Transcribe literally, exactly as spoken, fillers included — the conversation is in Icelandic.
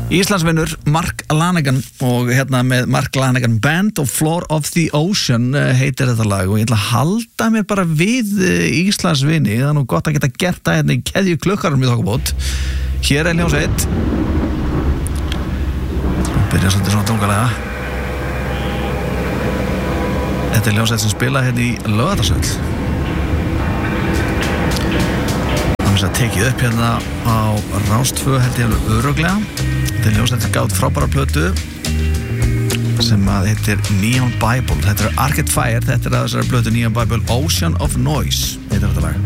Íslandsvinnur Mark Lanegan og hérna með Mark Lanegan Band og Floor of the Ocean heitir þetta lag og ég ætla að halda mér bara við Íslandsvinni, það er nú gott að geta gert það hérna í keðju klukkarum í þokkabót. Hér er hljómsveit, byrja svolítið svona tungalega. Þetta er hljómsveit sem spilaði hérna í Laugardalshöll. Það er tekið upp hérna á Rás tvö held ég alveg örugglega. Þetta er hljómsveit sem gátt frábæra plötu sem að heitir Neon Bible. Þetta er Arcade Fire, þetta er að þessari plötu Neon Bible, Ocean of Noise heitir þetta lag.